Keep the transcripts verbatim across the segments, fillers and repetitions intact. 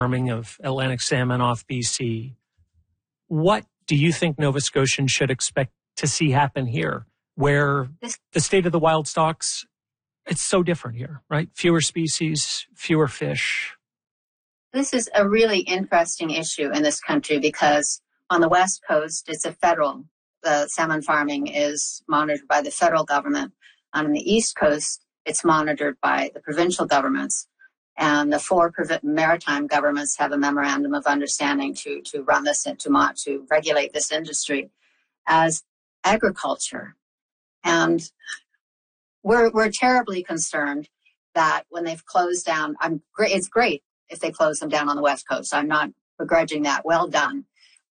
farming of Atlantic salmon off B C. What do you think Nova Scotians should expect to see happen here, where the state of the wild stocks, it's so different here, right? Fewer species, fewer fish. This is a really interesting issue in this country because on the West Coast, it's a federal, the salmon farming is monitored by the federal government. On the East Coast, it's monitored by the provincial governments. And the four maritime governments have a memorandum of understanding to, to run this, to, to regulate this industry as agriculture. And we're, we're terribly concerned that when they've closed down, I'm great, it's great if they close them down on the West Coast. I'm not begrudging that. Well done.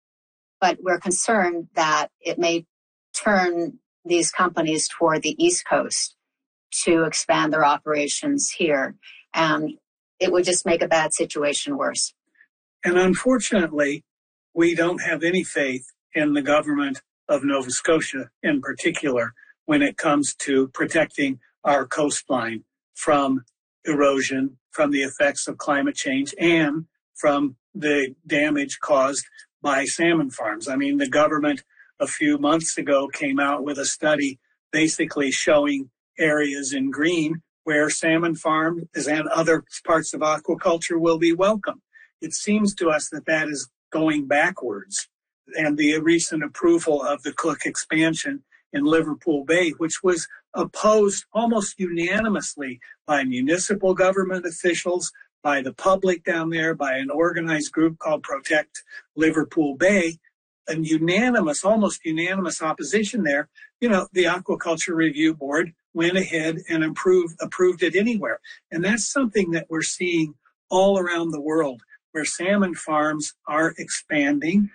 But we're concerned that it may turn these companies toward the East Coast to expand their operations here. And it would just make a bad situation worse. And unfortunately, we don't have any faith in the government of Nova Scotia in particular when it comes to protecting our coastline from erosion, from the effects of climate change, and from the damage caused by salmon farms. I mean, the government a few months ago came out with a study basically showing areas in green where salmon farms and other parts of aquaculture will be welcome. It seems to us that that is going backwards. And the recent approval of the Cook expansion in Liverpool Bay, which was opposed almost unanimously by municipal government officials, by the public down there, by an organized group called Protect Liverpool Bay, and unanimous, almost unanimous opposition there. You know, the Aquaculture Review Board went ahead and approved, approved it anywhere. And that's something that we're seeing all around the world, where salmon farms are expanding.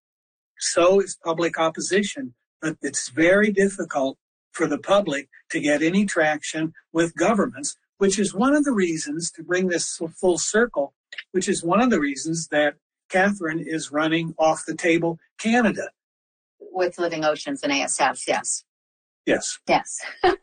So is public opposition. But it's very difficult for the public to get any traction with governments, which is one of the reasons, to bring this full circle, which is one of the reasons that Catherine is running Off the Table Canada. With Living Oceans and A S F, yes. Yes. Yes.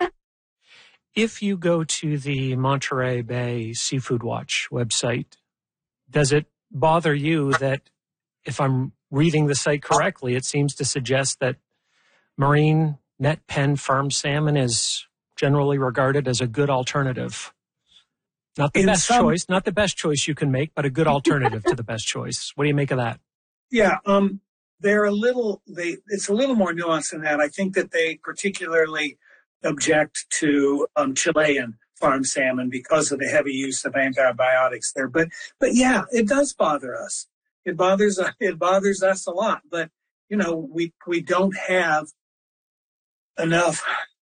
If you go to the Monterey Bay Seafood Watch website, does it bother you that, if I'm reading the site correctly, it seems to suggest that marine net pen farm salmon is generally regarded as a good alternative? Not the In best some, choice, not the best choice you can make, but a good alternative to the best choice. What do you make of that? Yeah, um, they're a little, they, it's a little more nuanced than that. I think that they particularly object to um, Chilean farm salmon because of the heavy use of antibiotics there. But, but yeah, it does bother us. It bothers, it bothers us a lot. But, you know, we, we don't have enough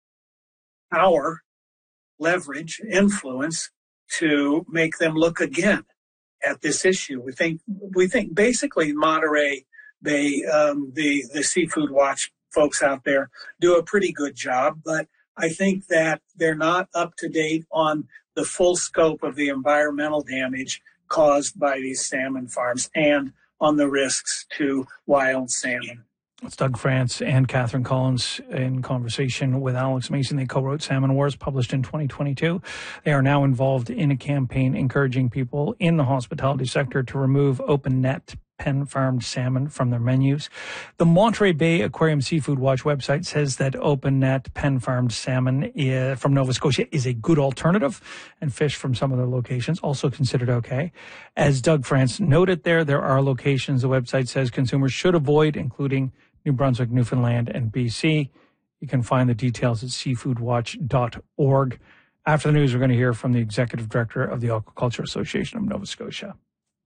power, leverage, influence to make them look again at this issue. We think, we think basically Monterey Bay, um, the, the Seafood Watch folks out there do a pretty good job, but I think that they're not up to date on the full scope of the environmental damage caused by these salmon farms and on the risks to wild salmon. It's Doug France and Catherine Collins in conversation with Alex Mason. They co-wrote Salmon Wars, published in twenty twenty-two. They are now involved in a campaign encouraging people in the hospitality sector to remove open net pen farmed salmon from their menus. The Monterey Bay Aquarium Seafood Watch website says that open net pen farmed salmon is, from Nova Scotia is a good alternative, and fish from some other locations also considered okay. As Doug France noted there, there are locations the website says consumers should avoid, including New Brunswick, Newfoundland, and B C. You can find the details at seafood watch dot org. After the news, we're going to hear from the Executive Director of the Aquaculture Association of Nova Scotia.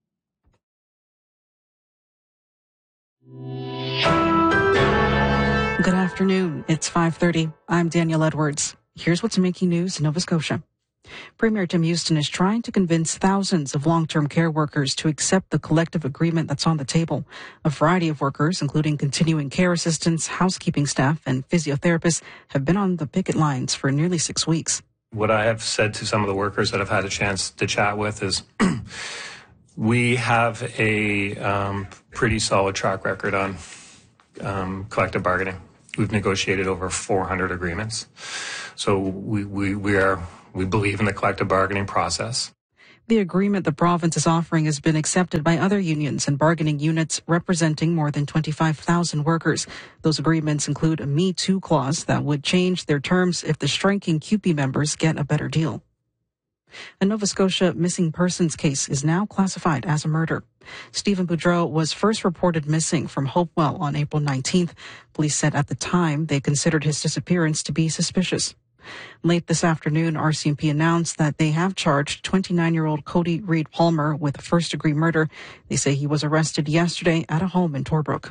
Good afternoon. It's five thirty. I'm Danielle Edwards. Here's what's making news in Nova Scotia. Premier Tim Houston is trying to convince thousands of long-term care workers to accept the collective agreement that's on the table. A variety of workers, including continuing care assistants, housekeeping staff, and physiotherapists, have been on the picket lines for nearly six weeks. What I have said to some of the workers that I've had a chance to chat with is we have a um, pretty solid track record on um, collective bargaining. We've negotiated over four hundred agreements. So we, we, we are... We believe in the collective bargaining process. The agreement the province is offering has been accepted by other unions and bargaining units representing more than twenty-five thousand workers. Those agreements include a Me Too clause that would change their terms if the striking C U P E members get a better deal. A Nova Scotia missing persons case is now classified as a murder. Stephen Boudreau was first reported missing from Hopewell on April nineteenth. Police said at the time they considered his disappearance to be suspicious. Late this afternoon, R C M P announced that they have charged twenty-nine-year-old Cody Reed Palmer with first-degree murder. They say he was arrested yesterday at a home in Torbrook.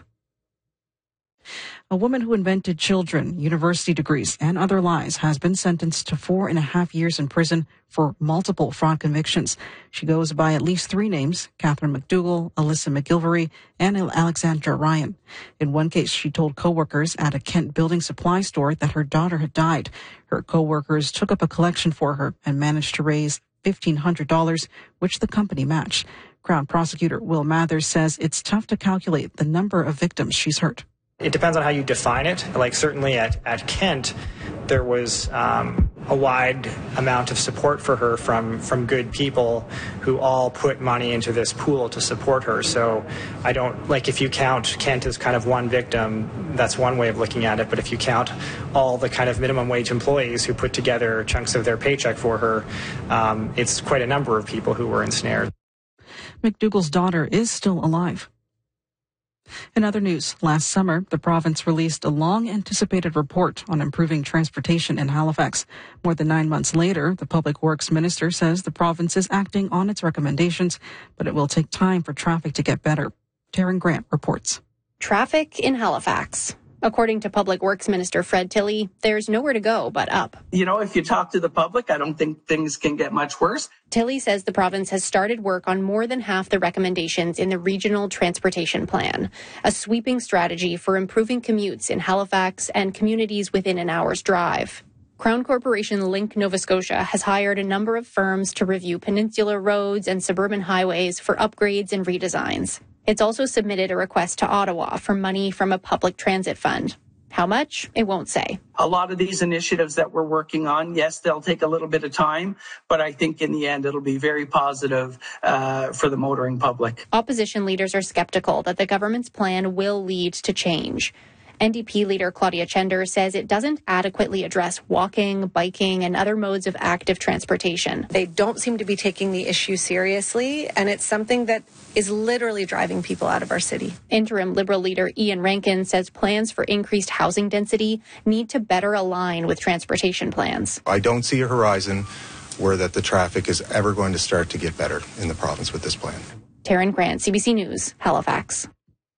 A woman who invented children, university degrees, and other lies has been sentenced to four and a half years in prison for multiple fraud convictions. She goes by at least three names: Catherine McDougall, Alyssa McGilvery, and Alexandra Ryan. In one case, she told coworkers at a Kent building supply store that her daughter had died. Her coworkers took up a collection for her and managed to raise fifteen hundred dollars, which the company matched. Crown Prosecutor Will Mathers says it's tough to calculate the number of victims she's hurt. It depends on how you define it. Like certainly at, at Kent, there was um, a wide amount of support for her from, from good people who all put money into this pool to support her. So I don't, like if you count Kent as kind of one victim, that's one way of looking at it. But if you count all the kind of minimum wage employees who put together chunks of their paycheck for her, um, it's quite a number of people who were ensnared. McDougall's daughter is still alive. In other news, last summer, the province released a long-anticipated report on improving transportation in Halifax. More than nine months later, the Public Works Minister says the province is acting on its recommendations, but it will take time for traffic to get better. Taryn Grant reports. Traffic in Halifax. According to Public Works Minister Fred Tilley, there's nowhere to go but up. You know, if you talk to the public, I don't think things can get much worse. Tilley says the province has started work on more than half the recommendations in the Regional Transportation Plan, a sweeping strategy for improving commutes in Halifax and communities within an hour's drive. Crown Corporation Link Nova Scotia has hired a number of firms to review peninsular roads and suburban highways for upgrades and redesigns. It's also submitted a request to Ottawa for money from a public transit fund. How much? It won't say. A lot of these initiatives that we're working on, yes, they'll take a little bit of time, but I think in the end it'll be very positive uh, for the motoring public. Opposition leaders are skeptical that the government's plan will lead to change. N D P leader Claudia Chender says it doesn't adequately address walking, biking, and other modes of active transportation. They don't seem to be taking the issue seriously, and it's something that is literally driving people out of our city. Interim Liberal leader Ian Rankin says plans for increased housing density need to better align with transportation plans. I don't see a horizon where that the traffic is ever going to start to get better in the province with this plan. Taryn Grant, C B C News, Halifax.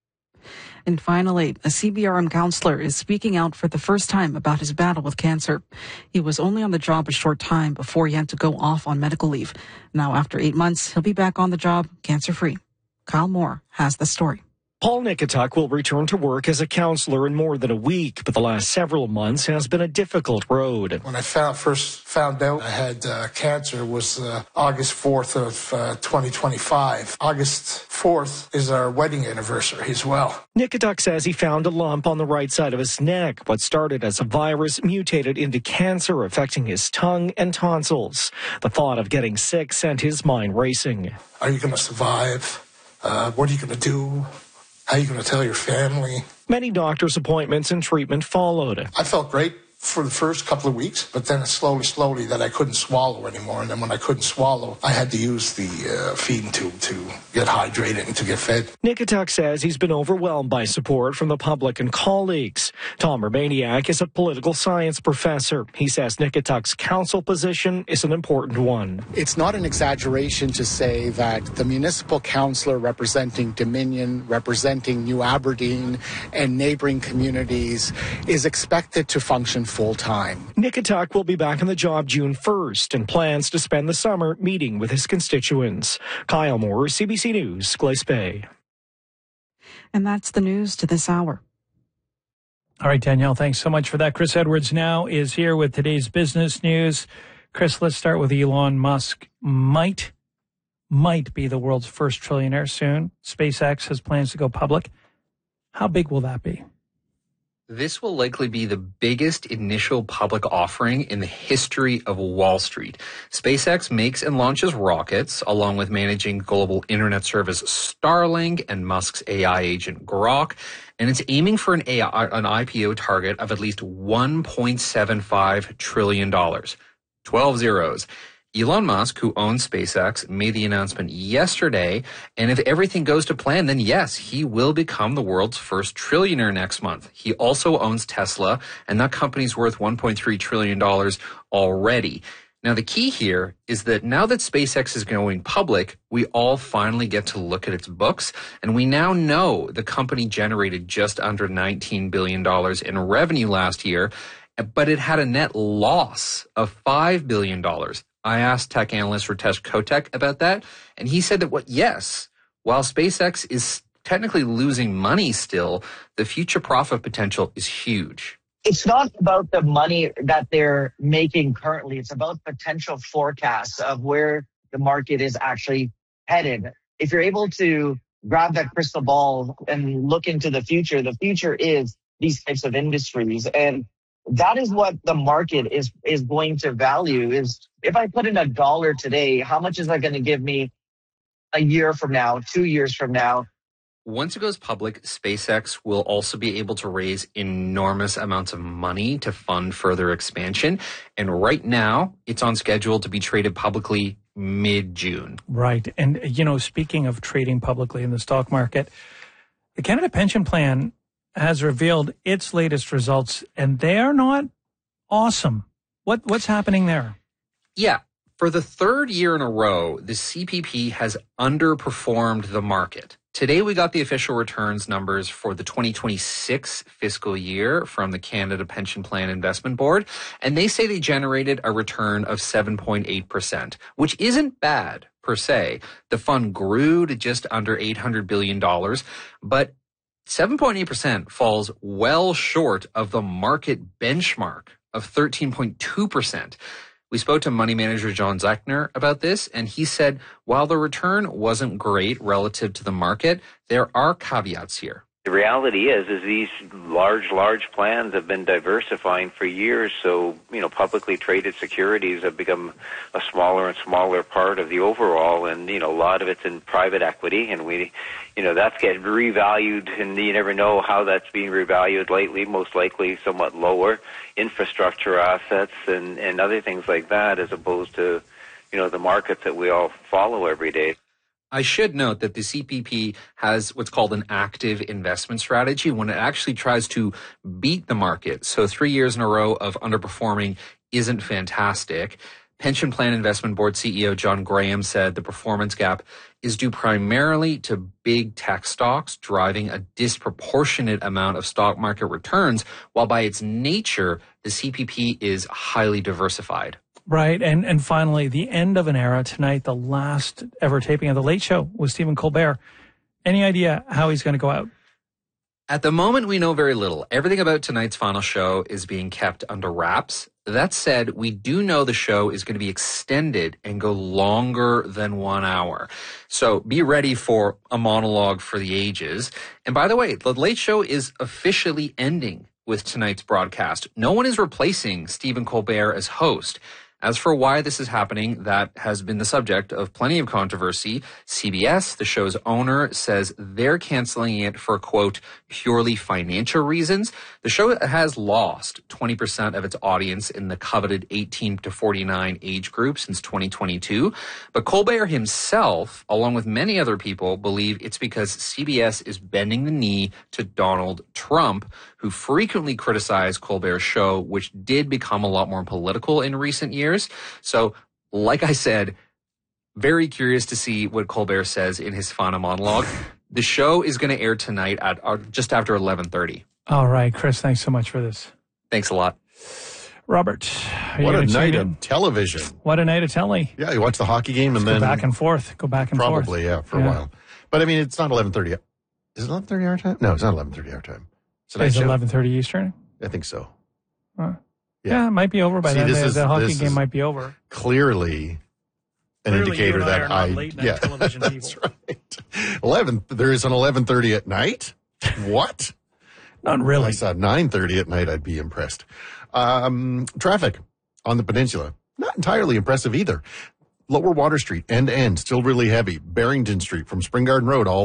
And finally, a C B R M counselor is speaking out for the first time about his battle with cancer. He was only on the job a short time before he had to go off on medical leave. Now, after eight months, he'll be back on the job cancer-free. Kyle Moore has the story. Paul Nikituk will return to work as a counselor in more than a week, but the last several months has been a difficult road. When I found, first found out I had uh, cancer was uh, August fourth of uh, twenty twenty-five. August fourth is our wedding anniversary as well. Nikituk says he found a lump on the right side of his neck. What started as a virus mutated into cancer, affecting his tongue and tonsils. The thought of getting sick sent his mind racing. Are you going to survive? Uh, what are you going to do? How are you going to tell your family? Many doctor's appointments and treatment followed. I felt great for the first couple of weeks, but then slowly, slowly that I couldn't swallow anymore. And then when I couldn't swallow, I had to use the uh, feeding tube to get hydrated and to get fed. Nikituk says he's been overwhelmed by support from the public and colleagues. Tom Urbaniak is a political science professor. He says Nikituk's council position is an important one. It's not an exaggeration to say that the municipal councillor representing Dominion, representing New Aberdeen and neighboring communities is expected to function full-time. Nikituk will be back on the job June first and plans to spend the summer meeting with his constituents. Kyle Moore, C B C News, Glace Bay. And that's the news to this hour. All right, Danielle, thanks so much for that. Chris Edwards now is here with today's business news. Chris, let's start with Elon Musk. Might, might be the world's first trillionaire soon. SpaceX has plans to go public. How big will that be? This will likely be the biggest initial public offering in the history of Wall Street. SpaceX makes and launches rockets, along with managing global internet service Starlink and Musk's A I agent Grok, and it's aiming for an, A I, an I P O target of at least one point seven five trillion dollars. twelve zeros. Elon Musk, who owns SpaceX, made the announcement yesterday, and if everything goes to plan, then yes, he will become the world's first trillionaire next month. He also owns Tesla, and that company's worth one point three trillion dollars already. Now, the key here is that now that SpaceX is going public, we all finally get to look at its books, and we now know the company generated just under nineteen billion dollars in revenue last year, but it had a net loss of five billion dollars. I asked tech analyst Ritesh Kotek about that, and he said that, what, yes, while SpaceX is technically losing money still, the future profit potential is huge. It's not about the money that they're making currently. It's about potential forecasts of where the market is actually headed. If you're able to grab that crystal ball and look into the future, the future is these types of industries. And that is what the market is is going to value. Is if I put in a dollar today, how much is that going to give me a year from now, two years from now? Once it goes public, SpaceX will also be able to raise enormous amounts of money to fund further expansion. And right now, it's on schedule to be traded publicly mid-June. Right. And, you know, speaking of trading publicly in the stock market, the Canada Pension Plan has revealed its latest results, and they are not awesome. What What's happening there? Yeah. For the third year in a row, the C P P has underperformed the market. Today, we got the official returns numbers for the twenty twenty-six fiscal year from the Canada Pension Plan Investment Board, and they say they generated a return of seven point eight percent, which isn't bad per se. The fund grew to just under eight hundred billion dollars, but seven point eight percent falls well short of the market benchmark of thirteen point two percent. We spoke to money manager John Zechner about this, and he said while the return wasn't great relative to the market, there are caveats here. The reality is, is these large, large plans have been diversifying for years. So, you know, publicly traded securities have become a smaller and smaller part of the overall. And, you know, a lot of it's in private equity. And we, you know, that's getting revalued. And you never know how that's being revalued lately, most likely somewhat lower. Infrastructure assets and, and other things like that, as opposed to, you know, the markets that we all follow every day. I should note that the C P P has what's called an active investment strategy when it actually tries to beat the market. So three years in a row of underperforming isn't fantastic. Pension Plan Investment Board C E O John Graham said the performance gap is due primarily to big tech stocks driving a disproportionate amount of stock market returns, while by its nature, the C P P is highly diversified. Right. And and finally, the end of an era tonight, the last ever taping of The Late Show with Stephen Colbert. Any idea how he's going to go out? At the moment, we know very little. Everything about tonight's final show is being kept under wraps. That said, we do know the show is going to be extended and go longer than one hour. So be ready for a monologue for the ages. And by the way, The Late Show is officially ending with tonight's broadcast. No one is replacing Stephen Colbert as host. As for why this is happening, that has been the subject of plenty of controversy. C B S, the show's owner, says they're canceling it for, quote, purely financial reasons. The show has lost twenty percent of its audience in the coveted eighteen to forty-nine age group since twenty twenty-two. But Colbert himself, along with many other people, believe it's because C B S is bending the knee to Donald Trump, who frequently criticized Colbert's show, which did become a lot more political in recent years. So, like I said, very curious to see what Colbert says in his final monologue. The show is going to air tonight at uh, just after eleven thirty. All right, Chris, thanks so much for this. Thanks a lot. Robert. What a night of television. What a night of telly. Yeah, you watch the hockey game and Let's then... go back and forth. Go back and probably, forth. Probably, yeah, for yeah. a while. But, I mean, it's not eleven thirty. Is it eleven thirty our time? No, it's not eleven thirty our time. It's Is it eleven thirty Eastern? I think so. Huh. Yeah. yeah, it might be over by See, then. The, is, the hockey game might be over. Clearly an Clearly indicator you and that I, are I... not late night yeah, television that's people. right. eleven, there is an eleven thirty at night? What? Not really. If I saw nine thirty at night, I'd be impressed. Um, traffic on the peninsula, not entirely impressive either. Lower Water Street, end to end, still really heavy. Barrington Street from Spring Garden Road all